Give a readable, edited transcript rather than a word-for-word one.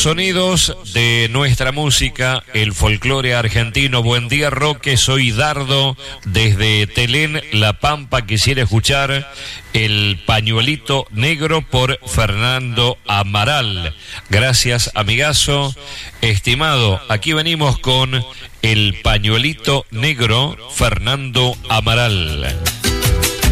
sonidos de nuestra música, el folclore argentino. Buen día, Roque, soy Dardo desde Telén, La Pampa. Quisiera escuchar El Pañuelito Negro por Fernando Amaral. Gracias, amigazo. Estimado, aquí venimos con El Pañuelito Negro, Fernando Amaral.